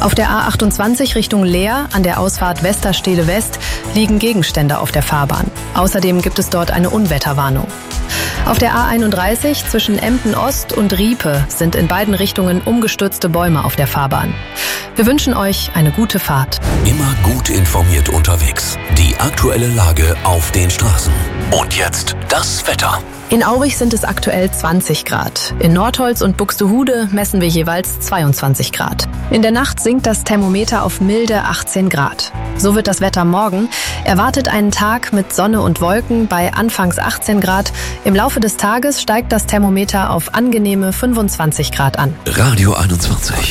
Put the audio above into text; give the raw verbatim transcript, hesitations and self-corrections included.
Auf der A achtundzwanzig Richtung Leer an der Ausfahrt Westerstede West liegen Gegenstände auf der Fahrbahn. Außerdem gibt es dort eine Unwetterwarnung. Auf der A einunddreißig zwischen Emden Ost und Riepe sind in beiden Richtungen umgestürzte Bäume auf der Fahrbahn. Wir wünschen euch eine gute Fahrt. Immer gut informiert unterwegs. Die aktuelle Lage auf den Straßen. Und jetzt das Wetter. In Aurich sind es aktuell zwanzig Grad. In Nordholz und Buxtehude messen wir jeweils zweiundzwanzig Grad. In der Nacht sinkt das Thermometer auf milde achtzehn Grad. So wird das Wetter morgen. Erwartet einen Tag mit Sonne und Wolken bei anfangs achtzehn Grad. Im Laufe des Tages steigt das Thermometer auf angenehme fünfundzwanzig Grad an. Radio einundzwanzig.